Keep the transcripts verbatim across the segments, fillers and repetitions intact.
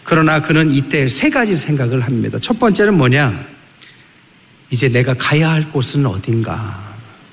그러나 그는 이때 세 가지 생각을 합니다. 첫 번째는 뭐냐? 이제 내가 가야 할 곳은 어딘가.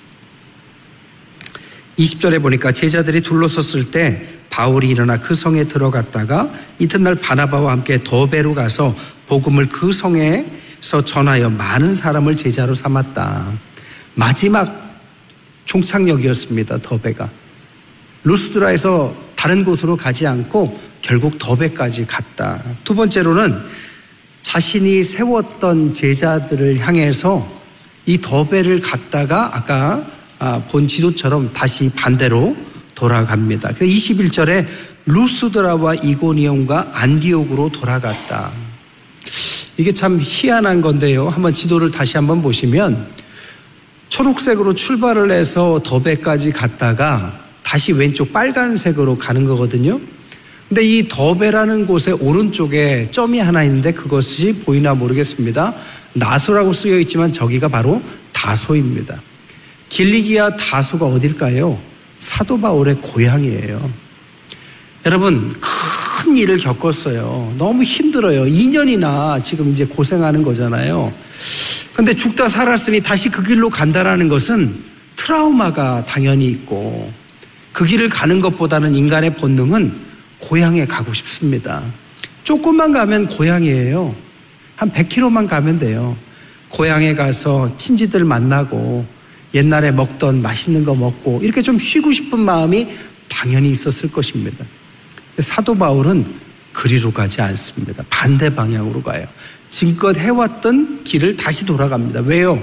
이십 절에 보니까 제자들이 둘러섰을 때 바울이 일어나 그 성에 들어갔다가 이튿날 바나바와 함께 더베로 가서 복음을 그 성에서 전하여 많은 사람을 제자로 삼았다. 마지막 종착역이었습니다. 더베가. 루스드라에서 다른 곳으로 가지 않고 결국 더베까지 갔다. 두 번째로는 자신이 세웠던 제자들을 향해서 이 더베를 갔다가 아까 본 지도처럼 다시 반대로 돌아갑니다. 그래서 이십일 절에 루스드라와 이고니온과 안디옥으로 돌아갔다. 이게 참 희한한 건데요. 한번 지도를 다시 한번 보시면 초록색으로 출발을 해서 더베까지 갔다가 다시 왼쪽 빨간색으로 가는 거거든요. 근데 이 더베라는 곳에 오른쪽에 점이 하나 있는데 그것이 보이나 모르겠습니다. 나소라고 쓰여 있지만 저기가 바로 다소입니다. 길리기아 다소가 어딜까요? 사도 바울의 고향이에요. 여러분, 큰 일을 겪었어요. 너무 힘들어요. 이 년이나 지금 이제 고생하는 거잖아요. 근데 죽다 살았으니 다시 그 길로 간다라는 것은 트라우마가 당연히 있고 그 길을 가는 것보다는 인간의 본능은 고향에 가고 싶습니다. 조금만 가면 고향이에요. 한 백 킬로미터만 가면 돼요. 고향에 가서 친지들 만나고 옛날에 먹던 맛있는 거 먹고 이렇게 좀 쉬고 싶은 마음이 당연히 있었을 것입니다. 사도 바울은 그리로 가지 않습니다. 반대 방향으로 가요. 지금껏 해왔던 길을 다시 돌아갑니다. 왜요?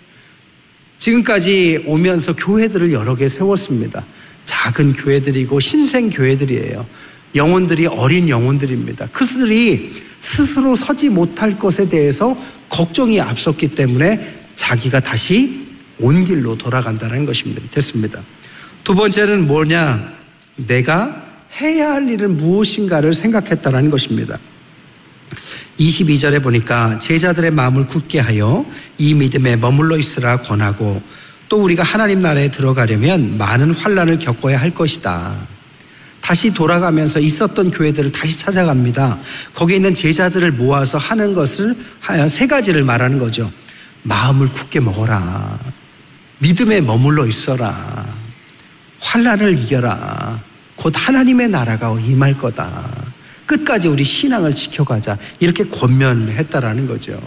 지금까지 오면서 교회들을 여러 개 세웠습니다. 작은 교회들이고 신생 교회들이에요. 영혼들이 어린 영혼들입니다. 그들이 스스로 서지 못할 것에 대해서 걱정이 앞섰기 때문에 자기가 다시 온 길로 돌아간다는 것입니다. 됐습니다. 두 번째는 뭐냐? 내가 해야 할 일은 무엇인가를 생각했다는 것입니다. 이십이 절에 보니까 제자들의 마음을 굳게 하여 이 믿음에 머물러 있으라 권하고 또 우리가 하나님 나라에 들어가려면 많은 환난을 겪어야 할 것이다. 다시 돌아가면서 있었던 교회들을 다시 찾아갑니다. 거기에 있는 제자들을 모아서 하는 것을 세 가지를 말하는 거죠. 마음을 굳게 먹어라. 믿음에 머물러 있어라. 환난을 이겨라. 곧 하나님의 나라가 임할 거다. 끝까지 우리 신앙을 지켜가자. 이렇게 권면했다라는 거죠.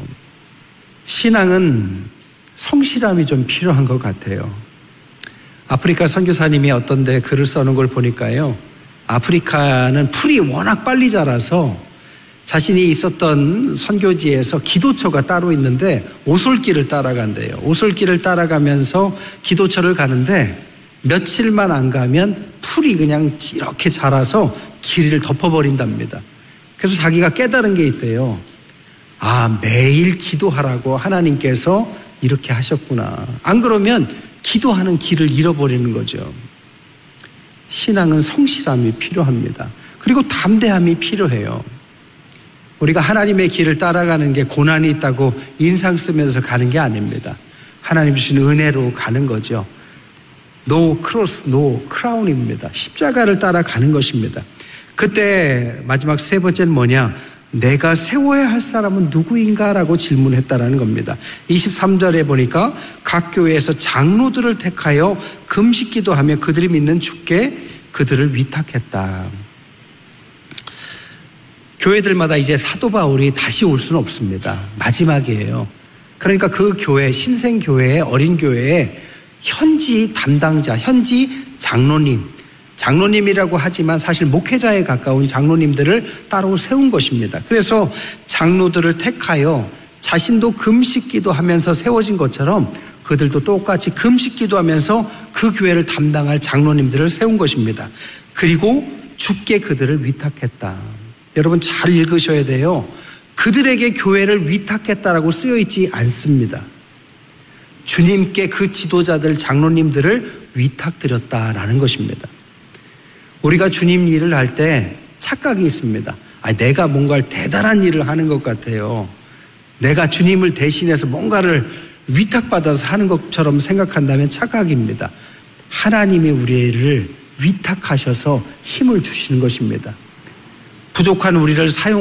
신앙은 성실함이 좀 필요한 것 같아요. 아프리카 선교사님이 어떤 데 글을 써놓은 걸 보니까요. 아프리카는 풀이 워낙 빨리 자라서 자신이 있었던 선교지에서 기도처가 따로 있는데 오솔길을 따라간대요. 오솔길을 따라가면서 기도처를 가는데 며칠만 안 가면 풀이 그냥 이렇게 자라서 길을 덮어버린답니다. 그래서 자기가 깨달은 게 있대요. 아, 매일 기도하라고 하나님께서 이렇게 하셨구나. 안 그러면 기도하는 길을 잃어버리는 거죠. 신앙은 성실함이 필요합니다. 그리고 담대함이 필요해요. 우리가 하나님의 길을 따라가는 게 고난이 있다고 인상 쓰면서 가는 게 아닙니다. 하나님 주신 은혜로 가는 거죠. No cross, no crown입니다. 십자가를 따라가는 것입니다. 그때 마지막 세 번째는 뭐냐? 내가 세워야 할 사람은 누구인가라고 질문했다라는 겁니다. 이십삼 절에 보니까 각 교회에서 장로들을 택하여 금식 기도하며 그들이 믿는 주께 그들을 위탁했다. 교회들마다 이제 사도 바울이 다시 올 수는 없습니다. 마지막이에요. 그러니까 그 교회, 신생교회의 어린 교회에 현지 담당자, 현지 장로님, 장로님이라고 하지만 사실 목회자에 가까운 장로님들을 따로 세운 것입니다. 그래서 장로들을 택하여 자신도 금식 기도하면서 세워진 것처럼 그들도 똑같이 금식 기도하면서 그 교회를 담당할 장로님들을 세운 것입니다. 그리고 주께 그들을 위탁했다. 여러분 잘 읽으셔야 돼요. 그들에게 교회를 위탁했다라고 쓰여 있지 않습니다. 주님께 그 지도자들, 장로님들을 위탁드렸다라는 것입니다. 우리가 주님 일을 할 때 착각이 있습니다. 아니, 내가 뭔가를 대단한 일을 하는 것 같아요. 내가 주님을 대신해서 뭔가를 위탁받아서 하는 것처럼 생각한다면 착각입니다. 하나님이 우리를 위탁하셔서 힘을 주시는 것입니다. 부족한 우리를 사용